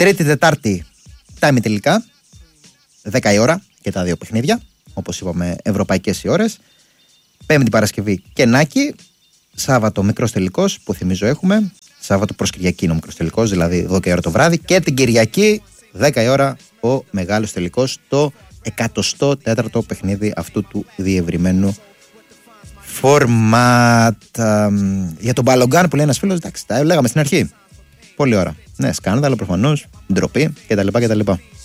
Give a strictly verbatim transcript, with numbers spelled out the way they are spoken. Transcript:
Τρίτη, Τετάρτη τα ημιτελικά. δέκα η ώρα και τα δύο παιχνίδια. Όπως είπαμε, ευρωπαϊκές οι ώρες. Πέμπτη, Παρασκευή κενάκι. Σάββατο μικρός τελικός που θυμίζω έχουμε. Σάββατο προς Κυριακή είναι ο μικρός τελικός, δηλαδή δώδεκα η ώρα το βράδυ. Και την Κυριακή, δέκα η ώρα, ο μεγάλος τελικός, το εκατοστό τέταρτο παιχνίδι αυτού του διευρυμένου φορμάτ. Για τον Μπαλογκάν που λέει ένας φίλος, εντάξει, τα λέγαμε στην αρχή. Πολλή ώρα. Ναι, σκάνδαλο προφανώς, ντροπή κτλ. κτλ.